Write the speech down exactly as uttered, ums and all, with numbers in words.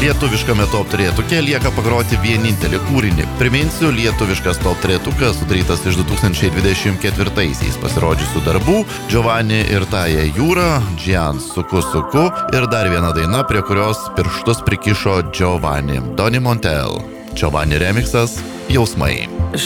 Lietuviškame top trejetuke lieka pagroti vienintelį kūrinį. Priminsiu, lietuviškas top trejetukas sudarytas iš du tūkstančiai dvidešimt ketvirtaisiais pasirodžiusių darbų Giovanni ir Taja Jūra, Gian Suku Suku ir dar viena daina, prie kurios pirštus prikišo Giovanni, Donny Montel. Giovanni remixas Jausmai.